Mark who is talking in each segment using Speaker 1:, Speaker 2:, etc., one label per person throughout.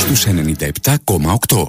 Speaker 1: στους 97,8.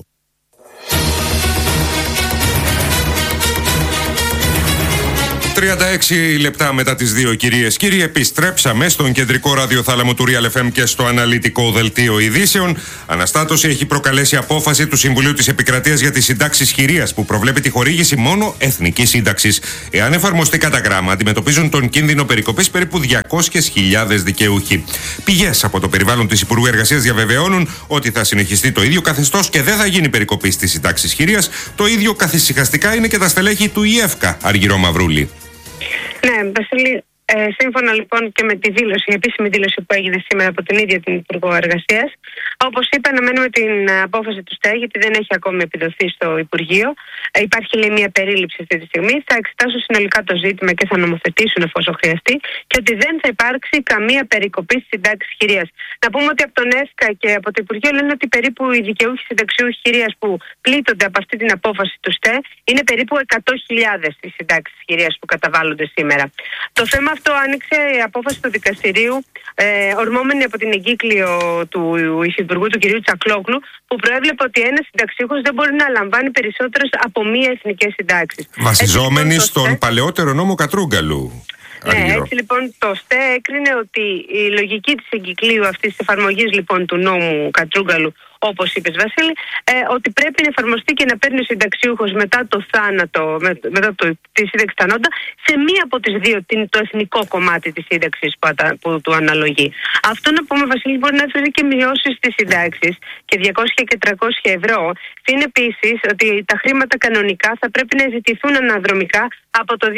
Speaker 2: 36 λεπτά μετά τις 2, κυρίες κύριοι, επιστρέψαμε στον κεντρικό ραδιοθάλαμο του Real FM και στο αναλυτικό δελτίο ειδήσεων. Αναστάτωση έχει προκαλέσει απόφαση του Συμβουλίου της Επικρατείας για τις συντάξεις χειρίας, που προβλέπει τη χορήγηση μόνο εθνικής σύνταξης. Εάν εφαρμοστεί κατά γράμμα, αντιμετωπίζουν τον κίνδυνο περικοπής περίπου 200.000 δικαιούχοι. Πηγές από το περιβάλλον της Υπουργού Εργασίας διαβεβαιώνουν ότι θα συνεχιστεί το ίδιο καθεστώς και δεν θα γίνει περικοπή στις συντάξεις χειρίας. Το ίδιο καθησυχαστικά είναι και τα στελέχη του ΙΕΦΚΑ, Αργυρό Μαυρούλη.
Speaker 3: Ναι, Βασίλη, σύμφωνα λοιπόν και με τη δήλωση, η επίσημη δήλωση που έγινε σήμερα από την ίδια την Υπουργό Εργασίας, όπως είπε, αναμένουμε την απόφαση του ΣΤΕ, γιατί δεν έχει ακόμη επιδοθεί στο Υπουργείο. Υπάρχει, λέει, μια περίληψη αυτή τη στιγμή. Θα εξετάσουν συνολικά το ζήτημα και θα νομοθετήσουν εφόσον χρειαστεί, και ότι δεν θα υπάρξει καμία περικοπή στη συντάξη χειρίας. Να πούμε ότι από τον ΕΣΚΑ και από το Υπουργείο λένε ότι περίπου οι δικαιούχοι συνταξιούχοι χειρίας που πλήττονται από αυτή την απόφαση του ΣΤΕ είναι περίπου 100.000 οι συντάξεις χειρίας που καταβάλλονται σήμερα. Το θέμα αυτό άνοιξε η απόφαση του δικαστηρίου, ορμόμενη από την εγκύκλιο του Υφυπουργού, του κ. Τσακλόγλου, που προέβλεπε ότι ένας συνταξιούχος δεν μπορεί να λαμβάνει περισσότερες από μία εθνικές συντάξεις.
Speaker 2: Βασιζόμενοι στον παλαιότερο νόμο Κατρούγκαλου.
Speaker 3: Ναι, έτσι λοιπόν το ΣΤΕ έκρινε ότι η λογική της εγκυκλίου αυτής της εφαρμογής λοιπόν του νόμου Κατρούγκαλου, όπως είπες, Βασίλη, ότι πρέπει να εφαρμοστεί και να παίρνει ο συνταξιούχος μετά το θάνατο, μετά τη σύνταξη θανόντα, σε μία από τις δύο, το εθνικό κομμάτι της σύνταξης που του αναλογεί. Αυτό, να πούμε, Βασίλη, μπορεί να φέρει και μειώσεις στις συντάξεις και 200 και 300 ευρώ. Είναι επίσης ότι τα χρήματα κανονικά θα πρέπει να ζητηθούν αναδρομικά από το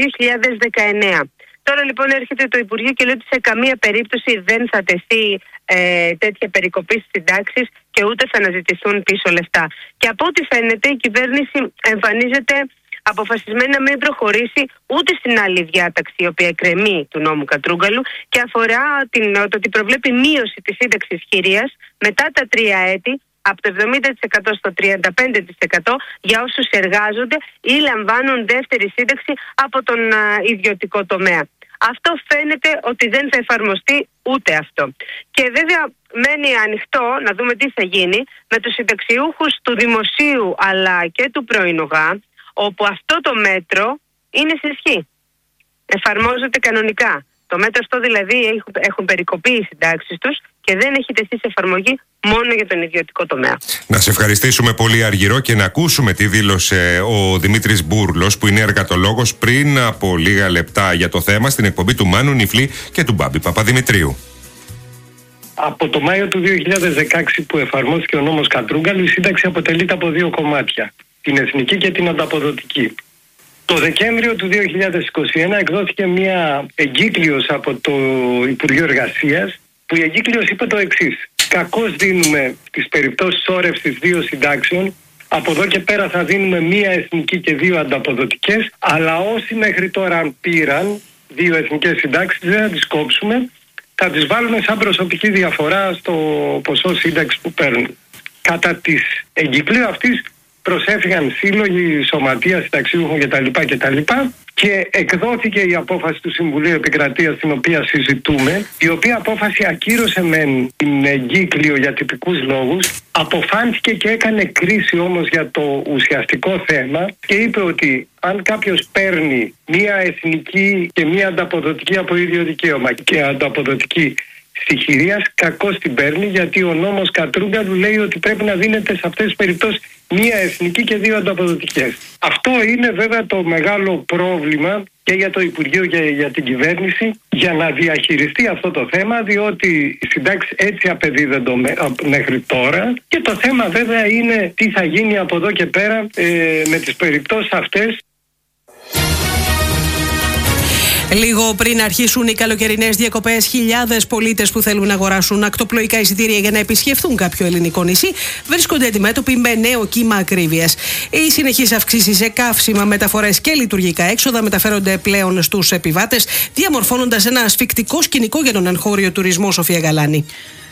Speaker 3: 2019. Τώρα λοιπόν έρχεται το Υπουργείο και λέει ότι σε καμία περίπτωση δεν θα τεθεί τέτοια περικοπή στις συντάξεις και ούτε θα αναζητηθούν πίσω λεφτά. Και από ό,τι φαίνεται η κυβέρνηση εμφανίζεται αποφασισμένη να μην προχωρήσει ούτε στην άλλη διάταξη, η οποία εκκρεμεί του νόμου Κατρούγκαλου και αφορά το ότι προβλέπει μείωση της σύνταξης χειρίας μετά τα 3 έτη από το 70% στο 35% για όσους εργάζονται ή λαμβάνουν δεύτερη σύνταξη από τον ιδιωτικό τομέα. Αυτό φαίνεται ότι δεν θα εφαρμοστεί ούτε αυτό. Και βέβαια μένει ανοιχτό να δούμε τι θα γίνει με τους συνταξιούχους του δημοσίου αλλά και του πρωινογά, όπου αυτό το μέτρο είναι σε ισχύ. Εφαρμόζεται κανονικά. Το μέτρο αυτό δηλαδή έχουν περικοπεί οι συντάξεις τους και δεν έχει τεθεί σε εφαρμογή μόνο για τον ιδιωτικό τομέα. Να
Speaker 2: σε ευχαριστήσουμε πολύ, Αργυρό, και να ακούσουμε τι δήλωσε ο Δημήτρης Μπούρλος, που είναι εργατολόγος, πριν από λίγα λεπτά για το θέμα στην εκπομπή του Μάνου Νιφλή και του Μπάμπη Παπαδημητρίου.
Speaker 4: Από το Μάιο του 2016 που εφαρμόστηκε ο νόμος Κατρούγκαλου, η σύνταξη αποτελείται από 2 κομμάτια, την εθνική και την ανταποδοτική. Το Δεκέμβριο του 2021 εκδόθηκε μια εγκύκλιος από το Υπουργείο Εργασίας, που η εγκύκλιος είπε το εξής: κακώς δίνουμε τις περιπτώσεις όρευσης 2 συντάξεων, από εδώ και πέρα θα δίνουμε 1 εθνική και 2 ανταποδοτικές, αλλά όσοι μέχρι τώρα πήραν 2 εθνικές συντάξεις δεν θα τις κόψουμε, θα τις βάλουμε σαν προσωπική διαφορά στο ποσό σύνταξη που παίρνουν. Κατά της εγκυκλίου αυτής προσέφυγαν σύλλογοι, σωματεία συνταξιούχων κτλ. Και εκδόθηκε η απόφαση του Συμβουλίου Επικρατείας, την οποία συζητούμε, η οποία απόφαση ακύρωσε μεν την εγκύκλιο για τυπικούς λόγους, αποφάνθηκε και έκανε κρίση όμως για το ουσιαστικό θέμα και είπε ότι αν κάποιος παίρνει 1 εθνική και 1 ανταποδοτική από ίδιο δικαίωμα και ανταποδοτική στοιχειρίας, κακώς την παίρνει, γιατί ο νόμος Κατρούγκαλου λέει ότι πρέπει να δίνεται σε αυτές τις περιπτώσεις 1 εθνική και 2 ανταποδοτικές. Αυτό είναι βέβαια το μεγάλο πρόβλημα και για το Υπουργείο και για την κυβέρνηση για να διαχειριστεί αυτό το θέμα, διότι οι συντάξεις έτσι απεδίδονται μέχρι τώρα και το θέμα βέβαια είναι τι θα γίνει από εδώ και πέρα με τις περιπτώσεις αυτές.
Speaker 5: Λίγο πριν αρχίσουν οι καλοκαιρινές διακοπές, χιλιάδες πολίτες που θέλουν να αγοράσουν ακτοπλοϊκά εισιτήρια για να επισκεφθούν κάποιο ελληνικό νησί βρίσκονται αντιμέτωποι με νέο κύμα ακρίβειας. Οι συνεχείς αυξήσεις σε καύσιμα, μεταφορές και λειτουργικά έξοδα μεταφέρονται πλέον στους επιβάτες, διαμορφώνοντας ένα ασφικτικό σκηνικό για τον εγχώριο τουρισμό, Σοφία Γαλάνη.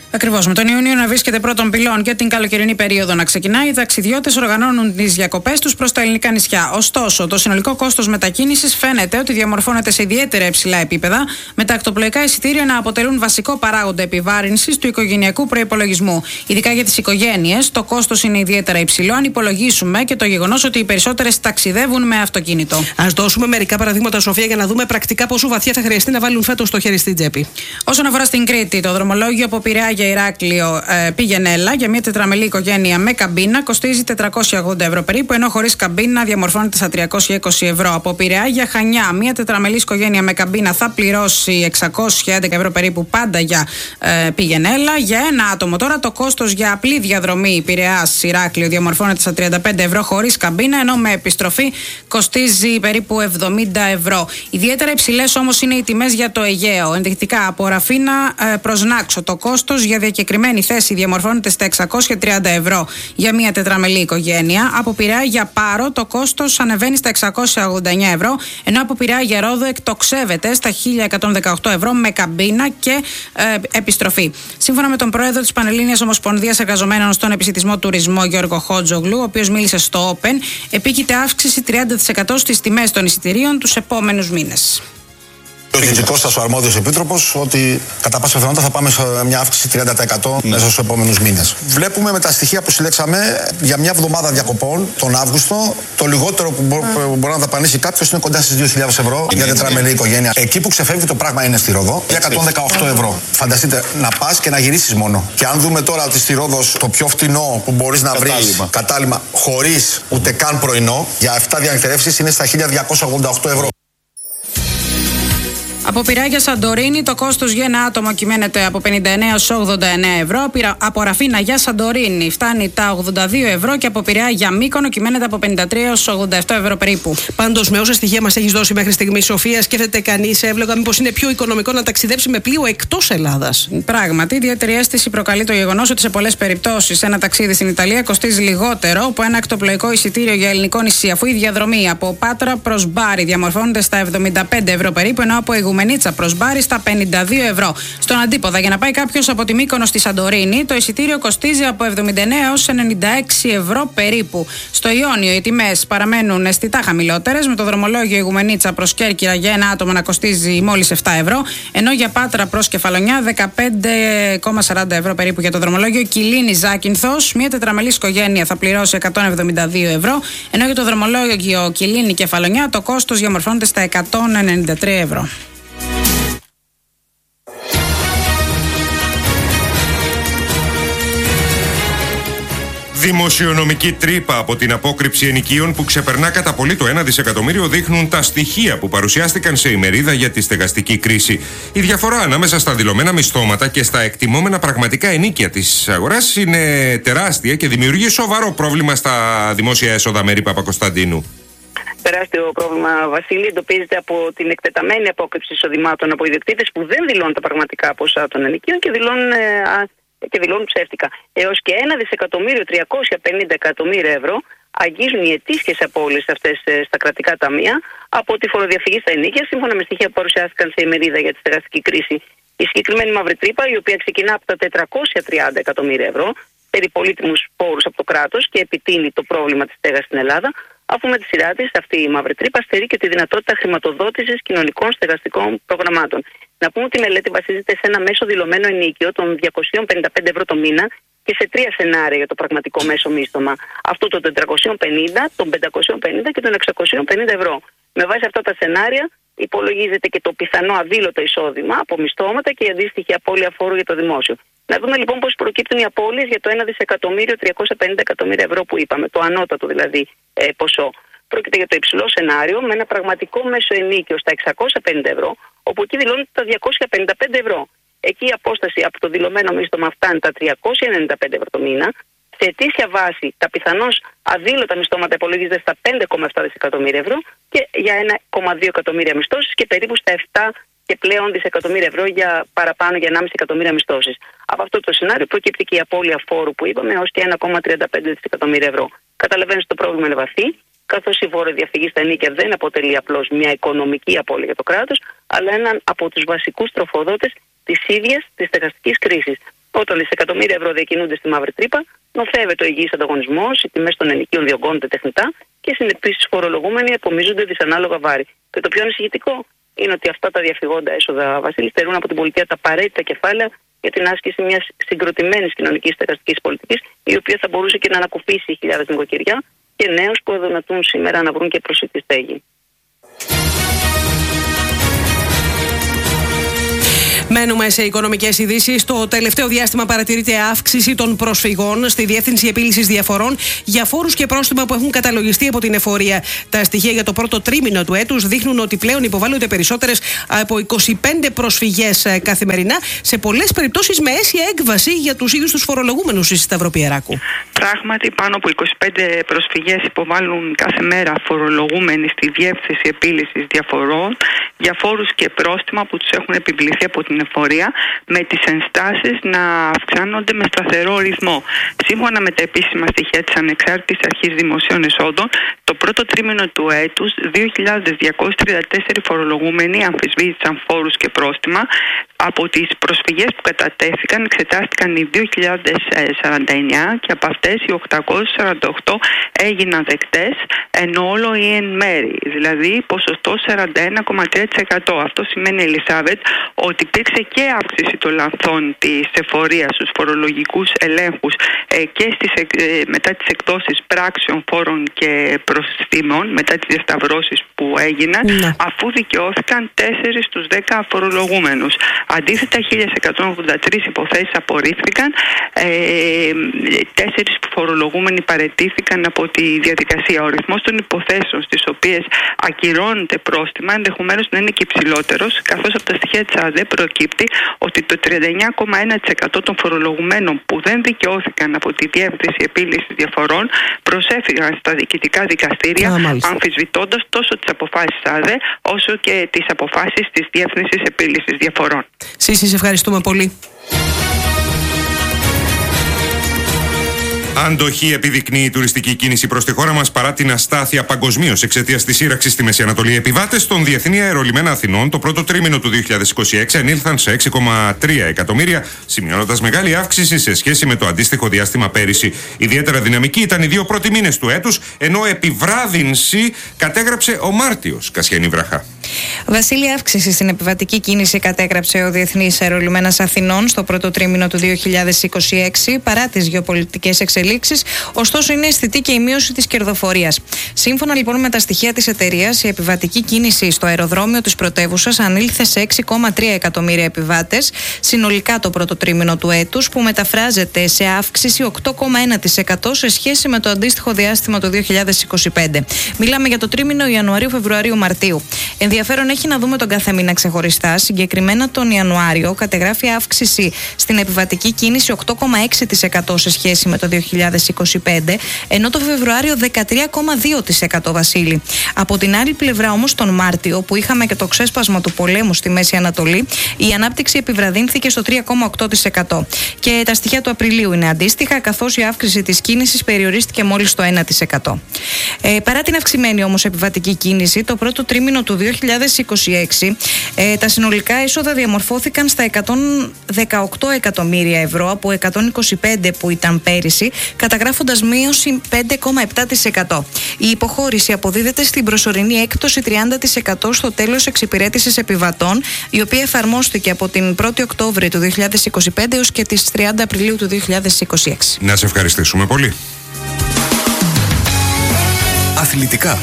Speaker 6: Ακριβώς. Με τον Ιούνιο να βρίσκεται πρώτον πυλών και την καλοκαιρινή περίοδο να ξεκινάει, οι ταξιδιώτες οργανώνουν τις διακοπές τους προς τα ελληνικά νησιά. Ωστόσο, το συνολικό κόστος μετακίνησης φαίνεται ότι διαμορφώνεται σε ιδιαίτερα υψηλά επίπεδα, με τα ακτοπλοϊκά εισιτήρια να αποτελούν βασικό παράγοντα επιβάρυνσης του οικογενειακού προϋπολογισμού. Ειδικά για τις οικογένειες, το κόστος είναι ιδιαίτερα υψηλό, αν υπολογίσουμε και το γεγονός ότι οι περισσότερες ταξιδεύουν με αυτοκίνητο.
Speaker 5: Ας δώσουμε μερικά παραδείγματα, Σοφία, για να δούμε πρακτικά πόσο βαθιά θα χρειαστεί να βάλουν φέτος το χέρι στην τσέπη.
Speaker 6: Όσον αφορά στην Κρήτη, το δρομολόγιο από Πειραιά για Ηράκλειο Πηγενέλα για μια τετραμελή οικογένεια με καμπίνα κοστίζει 480 ευρώ περίπου, ενώ χωρίς καμπίνα διαμορφώνεται στα 320 ευρώ. Από Πειραιά για Χανιά, μια τετραμελή οικογένεια με καμπίνα θα πληρώσει 611 ευρώ περίπου, πάντα για Πηγενέλα. Για ένα άτομο τώρα το κόστος για απλή διαδρομή Πειραιάς Ηράκλειο διαμορφώνεται στα 35 ευρώ χωρίς καμπίνα, ενώ με επιστροφή κοστίζει περίπου 70 ευρώ. Ιδιαίτερα υψηλές όμως είναι οι τιμές για το Αιγαίο. Ενδεικτικά από Ραφίνα προς Νάξο το κόστος για διακεκριμένη θέση διαμορφώνεται στα 630 ευρώ για μια τετραμελή οικογένεια. Από Πειραιά για Πάρο το κόστος ανεβαίνει στα 689 ευρώ, ενώ από Πειραιά για Ρόδο εκτοξεύεται στα 1118 ευρώ με καμπίνα και επιστροφή. Σύμφωνα με τον πρόεδρο της Πανελλήνιας Ομοσπονδίας Εργαζομένων στον Επισιτισμό Τουρισμό, Γιώργο Χότζογλου, ο οποίος μίλησε στο Open, επίκειται αύξηση 30% στις τιμές των εισιτηρίων τους επόμενους μήνες.
Speaker 7: Ο διοικητικός σας, ο αρμόδιος επίτροπος, ότι κατά πάσα πιθανότητα θα πάμε σε μια αύξηση 30% μέσα στους επόμενους μήνες. Βλέπουμε με τα στοιχεία που συλλέξαμε για μια εβδομάδα διακοπών τον Αύγουστο, το λιγότερο που μπορεί να δαπανίσει κάποιος είναι κοντά στις 2.000 ευρώ για τετραμελή οικογένεια. Εκεί που ξεφεύγει το πράγμα είναι στη Ρόδο, για 118 ευρώ. Φανταστείτε να πας και να γυρίσεις μόνο. Και αν δούμε τώρα ότι στη Ρόδος το πιο φτηνό που μπορείς να βρεις κατάλημα χωρίς ούτε καν πρωινό, για 7 διανυκτερεύσεις είναι στα 1.288 ευρώ.
Speaker 6: Από Πειραιά για Σαντορίνη το κόστος για ένα άτομο κυμαίνεται από 59 έως 89 ευρώ. Από Ραφίνα για Σαντορίνη φτάνει τα 82 ευρώ και από Πειραιά για Μύκονο κυμαίνεται από 53 έως 87 ευρώ περίπου.
Speaker 5: Πάντως, με όσα στοιχεία μας έχεις δώσει μέχρι στιγμή, Σοφία, σκέφτεται κανείς εύλογα μήπως είναι πιο οικονομικό να ταξιδέψει με πλοίο εκτός Ελλάδας?
Speaker 6: Πράγματι, ιδιαίτερη αίσθηση προκαλεί το γεγονός ότι σε πολλές περιπτώσεις ένα ταξίδι στην Ιταλία κοστίζει λιγότερο από ένα ακτοπλοϊκό εισιτήριο για ελληνικό νησί, αφού η διαδρομή από Πάτρα προς Μπάρι διαμορφώνεται στα 75 ευρώ περίπου, ενώ από Ιγουμενίτσα προς Μπάρι στα 52 ευρώ. Στον αντίποδα, για να πάει κάποιος από τη Μύκονο στη Σαντορίνη, το εισιτήριο κοστίζει από 79 έως 96 ευρώ περίπου. Στο Ιόνιο οι τιμές παραμένουν αισθητά χαμηλότερες, με το δρομολόγιο Ιγουμενίτσα προς Κέρκυρα για ένα άτομο να κοστίζει μόλις 7 ευρώ, ενώ για Πάτρα προς Κεφαλονιά 15,40 ευρώ περίπου. Για το δρομολόγιο Κιλίνη Ζάκυνθος, μια τετραμελής οικογένεια θα πληρώσει 172 ευρώ, ενώ για το δρομολόγιο Κιλίνη Κεφαλονιά το κόστος διαμορφώνεται στα 193 ευρώ.
Speaker 2: Δημοσιονομική τρύπα από την απόκρυψη ενοικίων που ξεπερνά κατά πολύ το 1 δισεκατομμύριο δείχνουν τα στοιχεία που παρουσιάστηκαν σε ημερίδα για τη στεγαστική κρίση. Η διαφορά ανάμεσα στα δηλωμένα μισθώματα και στα εκτιμόμενα πραγματικά ενίκια της αγοράς είναι τεράστια και δημιουργεί σοβαρό πρόβλημα στα δημόσια έσοδα, Μέρη Παπακοσταντίνου.
Speaker 3: Τεράστιο πρόβλημα, Βασίλη, εντοπίζεται από την εκτεταμένη απόκρυψη εισοδημάτων από ιδιοκτήτες που δεν δηλώνουν τα πραγματικά ποσά των ενοικίων και δηλώνουν ψεύτικα. Έως και 1.350 εκατομμύρια ευρώ αγγίζουν οι ετήσιες απώλειες αυτές στα κρατικά ταμεία από τη φοροδιαφυγή στα ενοίκια, σύμφωνα με στοιχεία που παρουσιάστηκαν σε ημερίδα για τη στεγαστική κρίση. Η συγκεκριμένη μαύρη τρύπα, η οποία ξεκινά από τα 430 εκατομμύρια ευρώ, περί πολύτιμους πόρους από το κράτος και επιτείνει το πρόβλημα της στέγασης στην Ελλάδα, αφού με τη σειρά της αυτή η μαύρη τρύπα στερεί και τη δυνατότητα χρηματοδότησης κοινωνικών στεγαστικών προγραμμάτων. Να πούμε ότι η μελέτη βασίζεται σε ένα μέσο δηλωμένο ενίκιο των 255 ευρώ το μήνα και σε 3 σενάρια για το πραγματικό μέσο μίσθωμα. Αυτό των 450, των 550 και των 650 ευρώ. Με βάση αυτά τα σενάρια υπολογίζεται και το πιθανό αδήλωτο εισόδημα από μισθώματα και η αντίστοιχη απώλεια φόρου για το δημόσιο. Να δούμε λοιπόν πώς προκύπτουν οι απώλειες για το 1.350 εκατομμύρια ευρώ που είπαμε, το ανώτατο δηλαδή ποσό. Πρόκειται για το υψηλό σενάριο με ένα πραγματικό μέσο ενίκιο στα 650 ευρώ, όπου εκεί δηλώνεται τα 255 ευρώ. Εκεί η απόσταση από το δηλωμένο μίσθωμα φτάνει τα 395 ευρώ το μήνα. Σε ετήσια βάση τα πιθανώς αδήλωτα μισθώματα υπολογίζονται στα 5,7 δισεκατομμύρια ευρώ και για 1,2 εκατομμύρια μισθώσεις και περίπου στα 7 και πλέον δισεκατομμύρια ευρώ για παραπάνω για 1,5 εκατομμύρια μισθώσεις. Από αυτό το σενάριο προκύπτει και η απώλεια φόρου που είπαμε ως και 1,35 δισεκατομμύρια ευρώ. Καταλαβαίνεις ότι το πρόβλημα είναι βαθύ, καθώς η φοροδιαφυγή στα ενοίκια δεν αποτελεί απλώς μια οικονομική απώλεια για το κράτος, αλλά έναν από τους βασικούς τροφοδότες της ίδιας της στεγαστικής κρίσης.
Speaker 8: Όταν δισεκατομμύρια ευρώ διακινούνται στη μαύρη τρύπα, νοθεύεται ο υγιής ανταγωνισμός, οι τιμές των ενοικίων διωγγώνονται τεχνητά και οι συνεπείς φορολογούμενοι επομίζονται δυσανάλογα βάρη. Και το πιο ανησυχητικό είναι ότι αυτά τα διαφυγόντα έσοδα, Βασίλη, στερούν από την πολιτεία τα απαραίτητα κεφάλαια για την άσκηση μιας συγκροτημένης κοινωνικής στεγαστικής πολιτικής, η οποία θα μπορούσε και να ανακουφίσει χιλιάδες νοικοκυριά και νέους που αδυνατούν σήμερα να βρουν και προσιτή στέγη.
Speaker 5: Μένουμε σε οικονομικές ειδήσεις. Το τελευταίο διάστημα παρατηρείται αύξηση των προσφυγών στη Διεύθυνση Επίλυσης Διαφορών για φόρους και πρόστιμα που έχουν καταλογιστεί από την εφορία. Τα στοιχεία για το πρώτο τρίμηνο του έτους δείχνουν ότι πλέον υποβάλλονται περισσότερες από 25 προσφυγές καθημερινά, σε πολλές περιπτώσεις με αίσια έκβαση για τους ίδιους τους φορολογούμενους, η Σταυροπιεράκου.
Speaker 9: Πράγματι, πάνω από 25 προσφυγές υποβάλλουν κάθε μέρα φορολογούμενοι στη Διεύθυνση Επίλυσης Διαφορών για φόρους και πρόστιμα που τους έχουν επιβληθεί από την εφορία, με τις ενστάσεις να αυξάνονται με σταθερό ρυθμό. Σύμφωνα με τα επίσημα στοιχεία της Ανεξάρτητης Αρχής Δημοσίων Εσόδων, το πρώτο τρίμηνο του έτους 2.234 φορολογούμενοι αμφισβήτησαν φόρους και πρόστιμα. Από τις προσφυγές που κατατέθηκαν εξετάστηκαν οι 2.049 και από αυτές οι 848 έγιναν δεκτές, ενώ όλο ή εν μέρη, δηλαδή ποσοστό 41,3%. Αυτό σημαίνει, Ελισάβετ, ότι υπήρξε και αύξηση των λανθών της εφορίας στους φορολογικούς ελέγχους και μετά τις εκδόσεις πράξεων, φόρων και προστήμων, μετά τις διασταυρώσεις που έγιναν, αφού δικαιώθηκαν 4 στους 10 φορολογούμενους. Αντίθετα, 1.183 υποθέσεις απορρίφθηκαν, 4 φορολογούμενοι παραιτήθηκαν από τη διαδικασία. Ο ρυθμός των υποθέσεων στις οποίες ακυρώνεται πρόστιμα ενδεχομένως να είναι και υψηλότερος, καθώς από τα στοιχεία της ΑΔΕ προκύπτει ότι το 39,1% των φορολογουμένων που δεν δικαιώθηκαν από τη Διεύθυνση Επίλυσης Διαφορών προσέφυγαν στα διοικητικά δικαστήρια, αμφισβητώντας τόσο τις αποφάσεις ΑΔΕ όσο και τις αποφάσεις της Διεύθυνσης Επίλυσης Διαφορών.
Speaker 5: Σύση, σε ευχαριστούμε πολύ.
Speaker 2: Αντοχή επιδεικνύει η τουριστική κίνηση προς τη χώρα μας παρά την αστάθεια παγκοσμίως εξαιτίας της σύραξης στη Μέση Ανατολή. Οι επιβάτες των διεθνή αερολιμένα Αθηνών το πρώτο τρίμηνο του 2026 ενήλθαν σε 6,3 εκατομμύρια, σημειώνοντας μεγάλη αύξηση σε σχέση με το αντίστοιχο διάστημα πέρυσι. Ιδιαίτερα δυναμική ήταν οι 2 πρώτοι μήνες του έτους, ενώ επιβράδυνση κατέγραψε ο Μάρτιος. Κασιανή Βραχά.
Speaker 6: Βασίλη, αύξηση στην επιβατική κίνηση κατέγραψε ο Διεθνής Αερολιμένας Αθηνών στο πρώτο τρίμηνο του 2026 παρά τις γεωπολιτικές εξελίξεις, ωστόσο είναι αισθητή και η μείωση της κερδοφορίας. Σύμφωνα λοιπόν με τα στοιχεία της εταιρείας, η επιβατική κίνηση στο αεροδρόμιο της πρωτεύουσας ανήλθε σε 6,3 εκατομμύρια επιβάτες συνολικά το πρώτο τρίμηνο του έτους, που μεταφράζεται σε αύξηση 8,1% σε σχέση με το αντίστοιχο διάστημα του 2025. Μιλάμε για το τρίμηνο Ιανουαρίου, Φεβρουαρίου, Μαρτίου. Ενδιαφέρον έχει να δούμε τον κάθε μήνα ξεχωριστά. Συγκεκριμένα τον Ιανουάριο κατεγράφει αύξηση στην επιβατική κίνηση 8,6% σε σχέση με το 2025, ενώ το Φεβρουάριο 13,2%, Βασίλη. Από την άλλη πλευρά όμως τον Μάρτιο, που είχαμε και το ξέσπασμα του πολέμου στη Μέση Ανατολή, η ανάπτυξη επιβραδύνθηκε στο 3,8%. Και τα στοιχεία του Απριλίου είναι αντίστοιχα, καθώς η αύξηση της κίνησης περιορίστηκε μόλις στο 1%. Παρά την αυξημένη όμως επιβατική κίνηση, το πρώτο τρίμηνο του 2026 τα συνολικά έσοδα διαμορφώθηκαν στα 118 εκατομμύρια ευρώ από 125 που ήταν πέρυσι, καταγράφοντας μείωση 5,7%. Η υποχώρηση αποδίδεται στην προσωρινή έκπτωση 30% στο τέλος εξυπηρέτησης επιβατών, η οποία εφαρμόστηκε από την 1η Οκτώβρη του 2025 έως και τις 30 Απριλίου του 2026.
Speaker 2: Να σε ευχαριστήσουμε πολύ.
Speaker 1: Αθλητικά.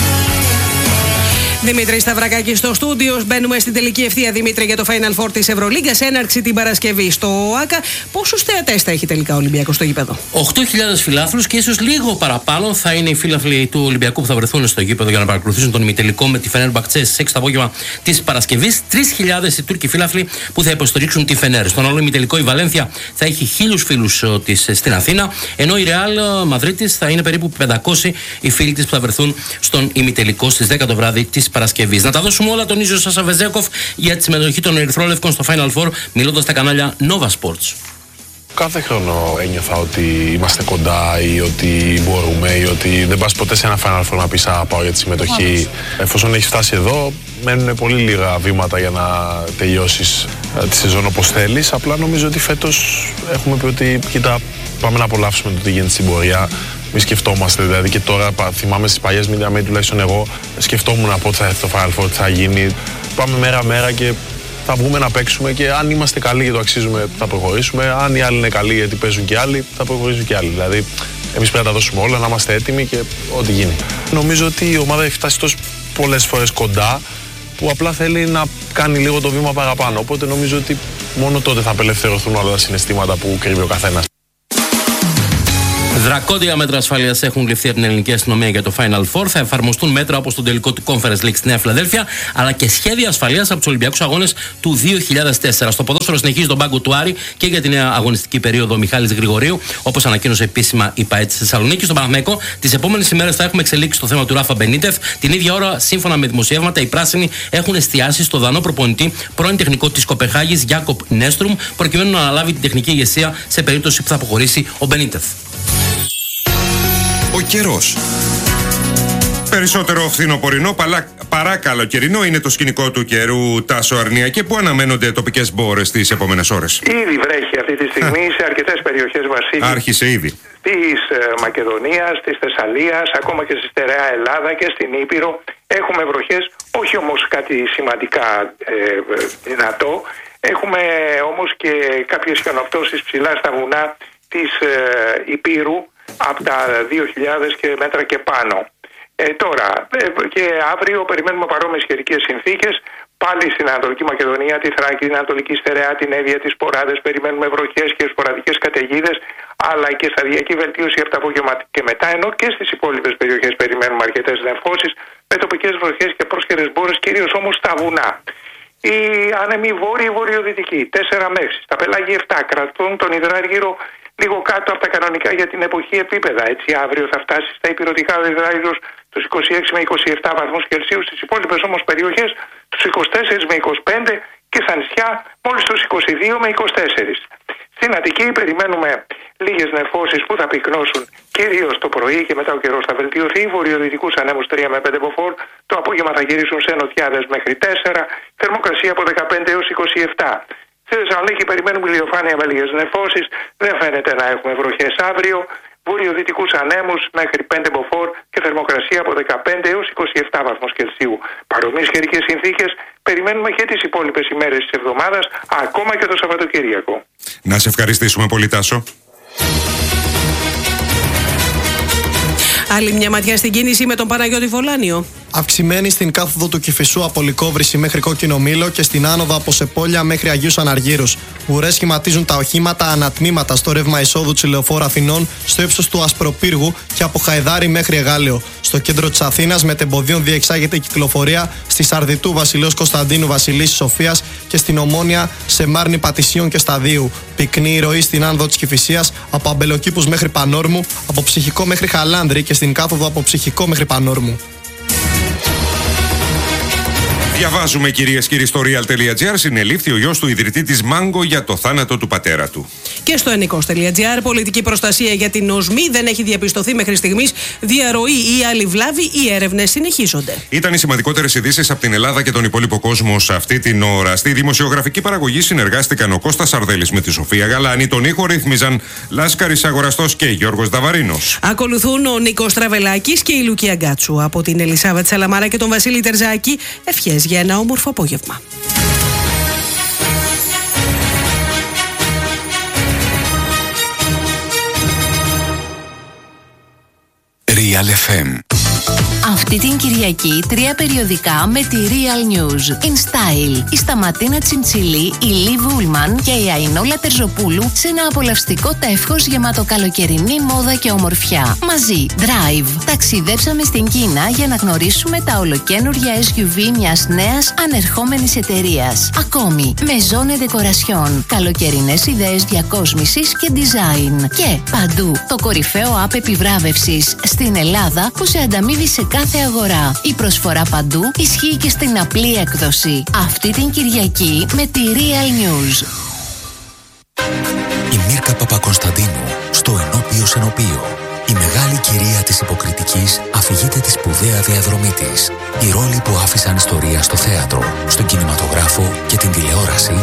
Speaker 5: Δημήτρη Σταυρακάκη στο στούντιο. Μπαίνουμε στην τελική ευθεία, Δημήτρη, για το Final Four της Ευρωλίγκας. Έναρξη την Παρασκευή στο ΟΑΚΑ. Πόσους θεατές θα έχει τελικά ο Ολυμπιακός στο γήπεδο?
Speaker 10: 8.000 φιλάθλους και ίσως λίγο παραπάνω θα είναι οι φίλαθλοι του Ολυμπιακού που θα βρεθούν στο γήπεδο για να παρακολουθήσουν τον ημιτελικό με τη Φενέρμπαχτσε στις 6 το απόγευμα της Παρασκευής. 3.000 οι Τούρκοι φίλαθλοι που θα υποστηρίξουν τη Φενέρ. Στον άλλο ημιτελικό η Βαλένθια θα έχει 1.000 φίλους της στην Αθήνα, ενώ η Ρεάλ Μαδρίτης θα είναι περίπου 500 οι φίλοι της που θα βρεθούν στον ημιτελικό στις 10 το βράδυ της Παρασκευής. Να τα δώσουμε όλα τον Ίζο Σάσα Βεζέκοφ για τη συμμετοχή των Ερυθρόλευκων στο Final Four, μιλώντας στα κανάλια Nova Sports.
Speaker 11: Κάθε χρόνο ένιωθα ότι είμαστε κοντά ή ότι μπορούμε ή ότι δεν πας ποτέ σε ένα Final Four να πεις πάω για τη συμμετοχή. Εφόσον έχεις φτάσει εδώ, μένουν πολύ λίγα βήματα για να τελειώσεις τη σεζόν όπως θέλεις. Απλά νομίζω ότι φέτος έχουμε πει ότι κοίτα, πάμε να απολαύσουμε το τι γίνεται στην πορεία. Μη σκεφτόμαστε, δηλαδή και τώρα θυμάμαι στις παλιές Media Made, τουλάχιστον εγώ σκεφτόμουν από ό,τι θα έρθει το Final Four, τι θα γίνει. Πάμε μέρα-μέρα και θα βγούμε να παίξουμε και αν είμαστε καλοί και το αξίζουμε θα προχωρήσουμε. Αν οι άλλοι είναι καλοί γιατί παίζουν και άλλοι, θα προχωρήσουν και άλλοι. Δηλαδή, εμείς πρέπει να τα δώσουμε όλα, να είμαστε έτοιμοι και ό,τι γίνει. Νομίζω ότι η ομάδα έχει φτάσει τόσο πολλές φορές κοντά που απλά θέλει να κάνει λίγο το βήμα παραπάνω. Οπότε νομίζω ότι μόνο τότε θα απελευθερωθούν όλα τα συναισθήματα που κρύβει ο καθένας.
Speaker 10: Δρακόντια μέτρα ασφαλείας έχουν ληφθεί από την ελληνική αστυνομία για το Final Four. Θα εφαρμοστούν μέτρα όπως τον τελικό του Conference League στη Νέα Φιλαδέλφια, αλλά και σχέδια ασφαλείας από τους Ολυμπιακούς Αγώνες του 2004. Στο ποδόσφαιρο συνεχίζει τον πάγκο του Άρη και για τη νέα αγωνιστική περίοδο ο Μιχάλης Γρηγορίου, όπως ανακοίνωσε επίσημα η ΠΑΕ της Θεσσαλονίκης. Στον Παναθηναϊκό, τις επόμενες ημέρες θα έχουμε εξελίξει το θέμα του Ράφα Μπενίτεφ. Την ίδια ώρα, σύμφωνα με δημοσιεύματα, οι πράσινοι έχουν εστιάσει στο δανό προπονητή, πρώην τεχνικό της Κοπεχάγης, Γιάκοπ Νέστρουμ, προκειμένου να αναλάβει την τεχνική ηγεσία σε περίπτωση που θα αποχωρήσει ο Μπενίτεφ.
Speaker 1: Ο καιρός.
Speaker 2: Περισσότερο φθινοπορεινό παρά καλοκαιρινό είναι το σκηνικό του καιρού, Τάσο Αρνία, και πού αναμένονται τοπικές μπόρες τις επόμενες ώρες.
Speaker 12: Ήδη βρέχει αυτή τη στιγμή σε αρκετές περιοχές, Βασίλη.
Speaker 2: Άρχισε ήδη.
Speaker 12: Της Μακεδονίας, της Θεσσαλίας, ακόμα και στη στερεά Ελλάδα και στην Ήπειρο. Έχουμε βροχές, όχι όμως κάτι σημαντικά δυνατό. Έχουμε όμως και κάποιες χιονοπτώσεις ψηλά στα βουνά της Υπήρου, από τα 2.000 και μέτρα και πάνω. Τώρα και αύριο περιμένουμε παρόμοιες καιρικές συνθήκες. Πάλι στην Ανατολική Μακεδονία, τη Θράκη, την Ανατολική Στερεά, την Εύβοια, τις Ποράδες περιμένουμε βροχές και σποραδικές καταιγίδες, αλλά και σταδιακή βελτίωση από το απόγευμα και μετά, ενώ και στις υπόλοιπες περιοχές περιμένουμε αρκετές νεφώσεις με τοπικές βροχές και πρόσχερες μπόρες, κυρίως όμως στα βουνά. Οι άνεμοι βόρειο-βορειοδυτικοί, 4 μέχρι, στα πελάγια 7, κρατούν τον υδράργυρο λίγο κάτω από τα κανονικά για την εποχή επίπεδα. Έτσι, αύριο θα φτάσει στα υπηρετικά ο υδράργυρος τους 26 με 27 βαθμούς Κελσίου, στις υπόλοιπες όμως περιοχές τους 24 με 25 και στα νησιά μόλις τους 22 με 24. Στην Αττική περιμένουμε λίγες νεφώσεις που θα πυκνώσουν κυρίως το πρωί και μετά ο καιρός θα βελτιωθεί. Βορειοδυτικούς ανέμους 3 με 5 μποφόρ, το απόγευμα θα γυρίσουν σε νοτιάδες μέχρι 4, θερμοκρασία από 15 έως 27. Στη Θεσσαλονίκη περιμένουμε ηλιοφάνεια με λίγες νεφώσεις, δεν φαίνεται να έχουμε βροχές αύριο. Βορειοδυτικούς ανέμους μέχρι 5 μποφόρ και θερμοκρασία από 15 έως 27 βαθμούς Κελσίου. Παρομοίες καιρικές συνθήκες περιμένουμε και τις υπόλοιπες ημέρες της εβδομάδας, ακόμα και το Σαββατοκύριακο.
Speaker 2: Να σε ευχαριστήσουμε πολύ, Τάσο.
Speaker 5: Άλλη μια ματιά στην κίνηση με τον Παναγιώτη Βολάνιο.
Speaker 13: Αυξημένη στην κάθοδο του Κηφισού από Λυκόβρηση μέχρι Κόκκινο Μήλο και στην άνοδο από Σεπόλια μέχρι Αγίους Αναργύρους. Ουρές σχηματίζουν τα οχήματα ανατμήματα στο ρεύμα εισόδου της Λεωφόρου Αθηνών, στο ύψος του Ασπροπύργου και από Χαϊδάρι μέχρι Εγάλεο. Στο κέντρο της Αθήνας μετεμποδίων διεξάγεται η κυκλοφορία στη Σαρδιτού Βασιλέως Κωνσταντίνου Βασιλίσης Σοφίας και στην Ομόνια σε Μάρνη Πατησίων και Σταδίου. Πυκνή η ροή στην άνοδο της Κηφισίας από Αμπελοκήπους μέχρι Πανόρμου, από Ψυχικό μέχρι Χαλάνδρη και στην κάθοδο από Ψυχικό μέχρι Πανόρμου.
Speaker 2: Διαβάζουμε, κυρίες και κύριοι, στο real.gr. Συνελήφθη ο γιος του ιδρυτή της Μάγκο για το θάνατο του πατέρα του.
Speaker 5: Και στο ενικός.gr. Πολιτική προστασία για την οσμή δεν έχει διαπιστωθεί μέχρι στιγμής διαρροή ή άλλη βλάβη. Οι έρευνες συνεχίζονται.
Speaker 2: Ήταν οι σημαντικότερες ειδήσεις από την Ελλάδα και τον υπόλοιπο κόσμο σε αυτή την ώρα. Στη δημοσιογραφική παραγωγή συνεργάστηκαν ο Κώστας Σαρδέλης με τη Σοφία Γαλάνη. Τον ήχο ρύθμιζαν Λάσκαρης Αγοραστός και Γιώργος Δαβαρίνος.
Speaker 5: Ακολουθούν ο Νίκος Τραβελάκης και η Λουκία Γκάτσου. Από την Ελισάβετ Σαλαμάρα και τον Βασίλη Τερζάκη, ευχές για ένα όμορφο απόγευμα.
Speaker 1: Real FM.
Speaker 14: Αυτή την Κυριακή 3 περιοδικά με τη Real News. In Style, η Σταματίνα Τσιντσιλή, η Λι Βούλμαν και η Αϊνόλα Τερζοπούλου σε ένα απολαυστικό τεύχος γεμάτο καλοκαιρινή μόδα και ομορφιά. Μαζί, Drive. Ταξιδέψαμε στην Κίνα για να γνωρίσουμε τα ολοκαίνουργια SUV μιας νέας ανερχόμενης εταιρείας. Ακόμη, Maison Decoration. Καλοκαιρινές ιδέες διακόσμησης και design. Και παντού, το κορυφαίο app επιβράβευσης στην Ελλάδα που σε ανταμείβει σε κάθε αγορά. Η προσφορά παντού ισχύει και στην απλή έκδοση. Αυτή την Κυριακή με τη Real News.
Speaker 1: Η Μίρκα Παπακωνσταντίνου στο Ενώπιος Ενωπείο. Η μεγάλη κυρία της υποκριτικής αφηγείται τη σπουδαία διαδρομή της. Οι ρόλοι που άφησαν ιστορία στο θέατρο, στον κινηματογράφο και την τηλεόραση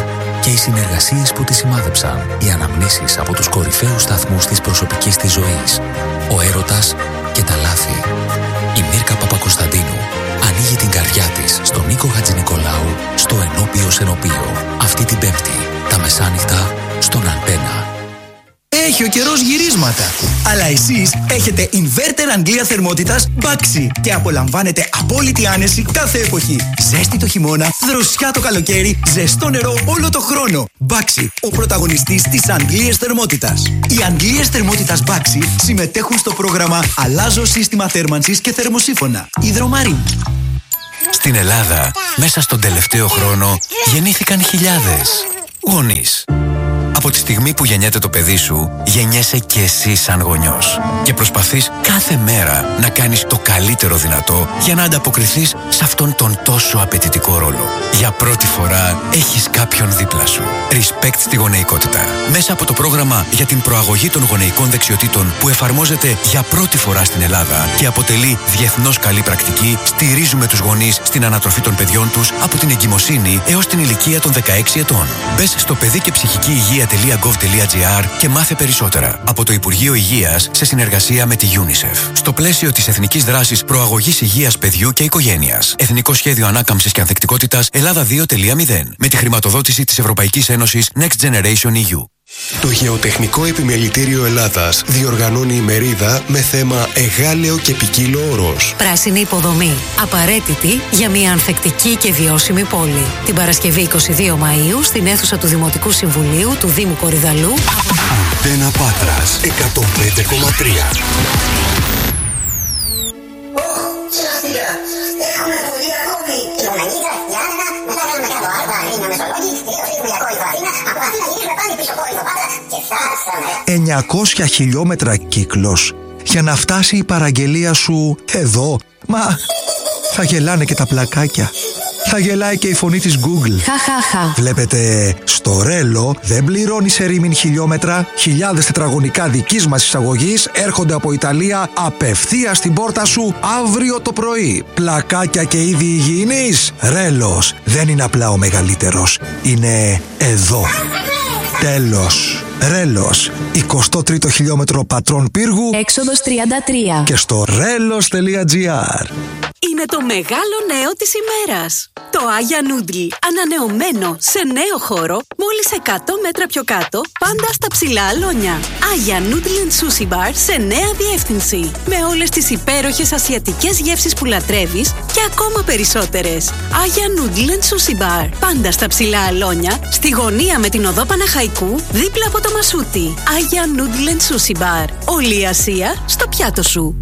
Speaker 1: και οι συνεργασίες που τη σημάδεψαν, οι αναμνήσεις από τους κορυφαίους σταθμούς της προσωπικής της ζωής, ο έρωτας και τα λάθη. Η Μίρκα Παπακοσταντίνου ανοίγει την καρδιά της στον Νίκο Χατζηνικολάου στο Ενώπιος Ενωπείο. Αυτή την Πέμπτη, τα μεσάνυχτα, στον Αντένα.
Speaker 15: Έχει ο καιρός γυρίσματα. Αλλά εσείς έχετε inverter Αγγλία θερμότητας Baxi και απολαμβάνετε απόλυτη άνεση κάθε εποχή. Ζέστη το χειμώνα, δροσιά το καλοκαίρι, ζεστό νερό όλο το χρόνο. Baxi, ο πρωταγωνιστής της Αγγλίας θερμότητας. Οι Αγγλίες θερμότητας Baxi συμμετέχουν στο πρόγραμμα Αλλάζω σύστημα θέρμανσης και θερμοσύφωνα. Υδρομαρή.
Speaker 16: Στην Ελλάδα, μέσα στον τελευταίο χρόνο, γεννήθηκαν χιλιάδες γονείς. Από τη στιγμή που γεννιέται το παιδί σου, γεννιέσαι και εσύ σαν γονιός. Και προσπαθείς κάθε μέρα να κάνεις το καλύτερο δυνατό για να ανταποκριθείς σε αυτόν τον τόσο απαιτητικό ρόλο. Για πρώτη φορά έχεις κάποιον δίπλα σου. Respect στη γονεϊκότητα. Μέσα από το πρόγραμμα για την προαγωγή των γονεϊκών δεξιοτήτων που εφαρμόζεται για πρώτη φορά στην Ελλάδα και αποτελεί διεθνώς καλή πρακτική, στηρίζουμε τους γονείς στην ανατροφή των παιδιών τους από την εγκυμοσύνη έως την ηλικία των 16 ετών. Μπες στο παιδί και ψυχική υγεία.gov.gr και μάθε περισσότερα από το Υπουργείο Υγείας σε συνεργασία με τη UNICEF. Στο πλαίσιο της Εθνικής Δράσης Προαγωγής Υγείας Παιδιού και Οικογένειας. Εθνικό Σχέδιο Ανάκαμψης και Ανθεκτικότητας Ελλάδα 2.0 με τη χρηματοδότηση της Ευρωπαϊκής Ένωσης Next Generation EU.
Speaker 17: Το Γεωτεχνικό Επιμελητήριο Ελλάδας διοργανώνει ημερίδα με θέμα Εγάλεο και ποικίλο όρος.
Speaker 18: Πράσινη υποδομή. Απαραίτητη για μια ανθεκτική και βιώσιμη πόλη. Την Παρασκευή 22 Μαΐου στην αίθουσα του Δημοτικού Συμβουλίου του Δήμου Κορυδαλού.
Speaker 17: Αντένα Πάτρας 105,3.
Speaker 19: «900 χιλιόμετρα κύκλος για να φτάσει η παραγγελία σου εδώ». Μα θα γελάνε και τα πλακάκια. Θα γελάει και η φωνή της Google. Βλέπετε, στο Ρέλο δεν πληρώνεις ερήμην χιλιόμετρα. Χιλιάδες τετραγωνικά δικής μας εισαγωγής έρχονται από Ιταλία απευθείας στην πόρτα σου αύριο το πρωί. Πλακάκια και είδη υγιεινής. Ρέλος δεν είναι απλά ο μεγαλύτερος. Είναι εδώ. Τέλος. Ρέλος, 23ο χιλιόμετρο Πατρών Πύργου,
Speaker 18: έξοδος 33
Speaker 19: και στο relos.gr.
Speaker 20: Είναι το μεγάλο νέο της ημέρας. Το Άγια Νούντλ, ανανεωμένο σε νέο χώρο, μόλις 100 μέτρα πιο κάτω, πάντα στα ψηλά αλόνια. Άγια Νούντλ and Sushi Bar σε νέα διεύθυνση. Με όλες τις υπέροχες ασιατικές γεύσεις που λατρεύεις και ακόμα περισσότερες. Άγια Νούντλ and Sushi Bar, πάντα στα ψηλά αλόνια, στη γωνία με την οδό Παναχαϊκού, δίπλα από το Μασούτι. Άγια Νούντλ and Sushi Bar. Όλη η Ασία στο πιάτο σου.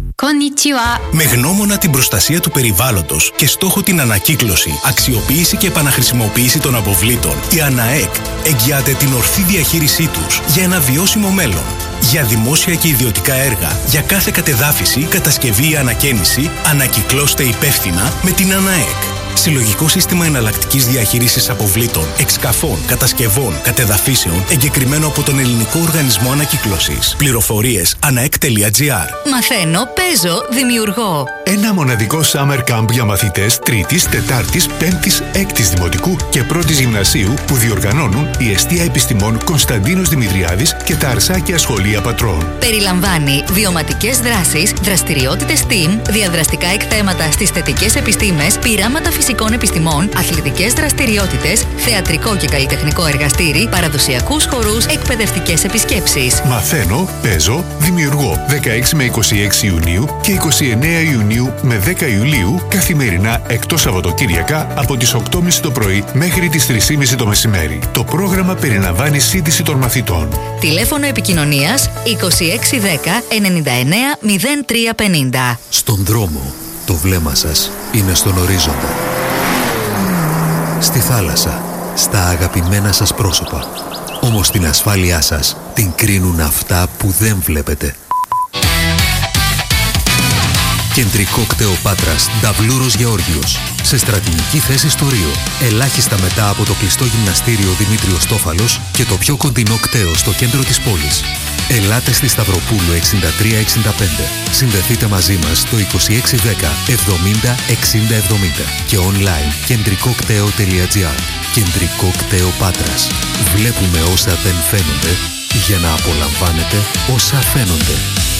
Speaker 21: Με γνώμονα την προστασία του περιβάλλοντος και στόχο την ανακύκλωση, αξιοποίηση και επαναχρησιμοποίηση των αποβλήτων, η ΑΝΑΕΚ εγγυάται την ορθή διαχείρισή τους για ένα βιώσιμο μέλλον. Για δημόσια και ιδιωτικά έργα, για κάθε κατεδάφιση, κατασκευή ή ανακαίνιση, ανακυκλώστε υπεύθυνα με την ΑΝΑΕΚ. Συλλογικό σύστημα εναλλακτικής διαχείρισης αποβλήτων, εξκαφών, κατασκευών, κατεδαφίσεων, εγκεκριμένο από τον Ελληνικό Οργανισμό Ανακύκλωσης. Πληροφορίες anaek.gr.
Speaker 18: Μαθαίνω, παίζω, δημιουργώ.
Speaker 22: Ένα μοναδικό summer camp για μαθητές 3ης, 4ης, 5ης, 6ης Δημοτικού και 1ης Γυμνασίου που διοργανώνουν η Εστία Επιστημών Κωνσταντίνος Δημητριάδης και τα Αρσάκια Σχολεία Πατρών.
Speaker 18: Περιλαμβάνει βιωματικές δράσεις, δραστηριότητες STEAM, διαδραστικά εκθέματα στις θετικές επιστήμες, πειράματα φυσικών επιστημών, αθλητικές δραστηριότητες, θεατρικό και καλλιτεχνικό εργαστήρι, παραδοσιακούς χορούς, εκπαιδευτικές επισκέψεις.
Speaker 22: Μαθαίνω, παίζω, δημιουργώ 16 με 26 Ιουνίου και 29 Ιουνίου με 10 Ιουλίου καθημερινά εκτός Σαββατοκύριακα από τις 8.30 το πρωί μέχρι τις 3.30 το μεσημέρι. Το πρόγραμμα περιλαμβάνει σύντηση των μαθητών.
Speaker 18: Τηλέφωνο επικοινωνίας 2610 99 0350.
Speaker 1: Στον δρόμο, το βλέμμα σας είναι στον ορίζοντα. Στη θάλασσα, στα αγαπημένα σας πρόσωπα. Όμως την ασφάλειά σας την κρίνουν αυτά που δεν βλέπετε. Κεντρικό κτέο Πάτρας, Νταβλούρος Γεώργιος. Σε στρατηγική θέση στο Ρίο. Ελάχιστα μετά από το κλειστό γυμναστήριο Δημήτριος Τόφαλος και το πιο κοντινό κτέο στο κέντρο της πόλης.
Speaker 4: Ελάτε στη Σταυροπούλου 6365. Συνδεθείτε μαζί μας στο 2610 70 60 70 και online κεντρικοκτέο.gr. Κεντρικό Κτέο Πάτρας. Βλέπουμε όσα δεν φαίνονται για να απολαμβάνετε όσα φαίνονται.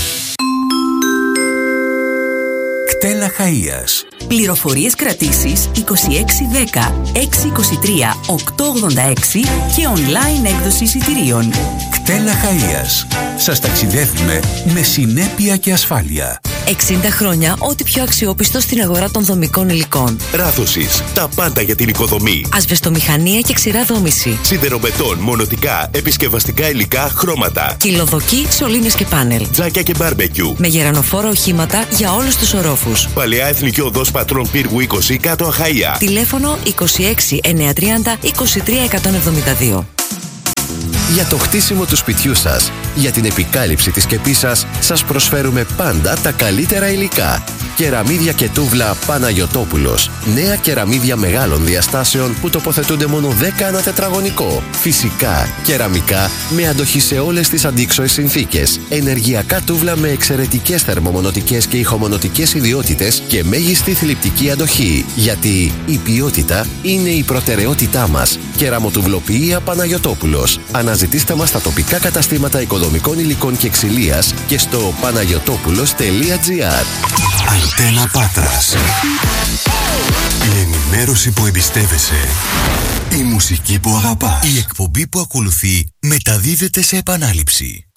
Speaker 7: Κτέλα Χαΐας.
Speaker 23: Πληροφορίες κρατήσεις 2610 623 886 και online έκδοση εισιτηρίων.
Speaker 7: Κτέλα Χαΐας. Σας ταξιδεύουμε με συνέπεια και ασφάλεια.
Speaker 24: 60 χρόνια ό,τι πιο αξιόπιστο στην αγορά των δομικών υλικών.
Speaker 25: Ράθωσης. Τα πάντα για την οικοδομή.
Speaker 24: Ασβεστομηχανία και ξηρά δόμηση.
Speaker 25: Σιδερομετών, μονοτικά, επισκευαστικά υλικά, χρώματα.
Speaker 24: Κυλοδοκή, σωλήνες και πάνελ.
Speaker 25: Τζάκια και μπάρμπεκιου.
Speaker 24: Με γερανοφόρα οχήματα για όλους τους ορόφους.
Speaker 25: Παλαιά Εθνική Οδός Πατρών Πύργου 20 κάτω Αχαΐα.
Speaker 24: Τηλέφωνο 26 930 23 172.
Speaker 25: Για το χτίσιμο του σπιτιού σας, για την επικάλυψη της σκεπής σας, σας προσφέρουμε πάντα τα καλύτερα υλικά. Κεραμίδια και τούβλα Παναγιωτόπουλος. Νέα κεραμίδια μεγάλων διαστάσεων που τοποθετούνται μόνο 10 ανά τετραγωνικό. Φυσικά, κεραμικά με αντοχή σε όλες τις αντίξωες συνθήκες. Ενεργειακά τούβλα με εξαιρετικές θερμομονωτικές και ηχομονωτικές ιδιότητες και μέγιστη θλιπτική αντοχή. Γιατί η ποιότητα είναι η προτεραιότητά μας. Κεραμοτουβλοποιία Παναγιωτόπουλος. Αναζητήστε μας στα τοπικά καταστήματα οικοδομικών υλικών και ξυλίας και στο panagiotopulos.gr.
Speaker 7: Αντένα Πάτρας. Η ενημέρωση που εμπιστεύεσαι. Η μουσική που αγαπάς. Η εκπομπή που ακολουθεί μεταδίδεται σε επανάληψη.